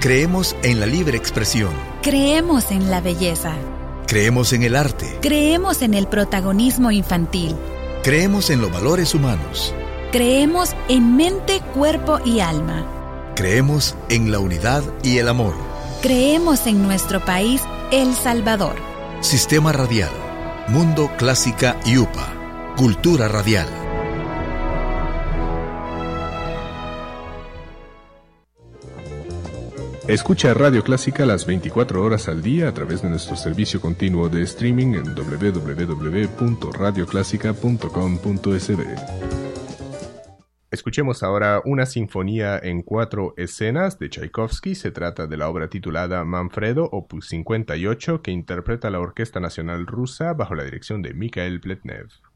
Creemos en la libre expresión. Creemos en la belleza. Creemos en el arte. Creemos en el protagonismo infantil. Creemos en los valores humanos. Creemos en mente, cuerpo y alma. Creemos en la unidad y el amor. Creemos en nuestro país, El Salvador. Sistema Radial, Mundo Clásica y UPA. Cultura Radial. Escucha Radio Clásica las 24 horas al día a través de nuestro servicio continuo de streaming en www.radioclásica.com.sb. Escuchemos ahora una sinfonía en 4 escenas de Tchaikovsky. Se trata de la obra titulada Manfredo, opus 58, que interpreta la Orquesta Nacional Rusa bajo la dirección de Mikhail Pletnev.